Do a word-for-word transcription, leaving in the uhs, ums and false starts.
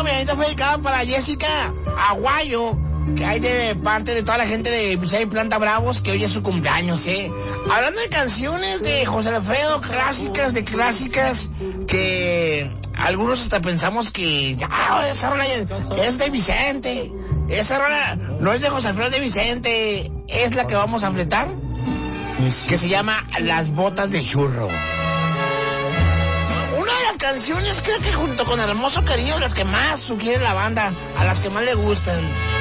Esta fue dedicada para Jessica Aguayo, que hay de parte de toda la gente de Vicente Planta Bravos, que hoy es su cumpleaños, ¿eh? Hablando de canciones de José Alfredo, clásicas de clásicas, que algunos hasta pensamos que ya, esa rola es de Vicente. Esa rola no es de José Alfredo, es de Vicente. Es la que vamos a fletar, que se llama Las Botas de Churro. Una de las canciones, creo que junto con Hermoso Cariño, las que más sugiere la banda, a las que más le gustan.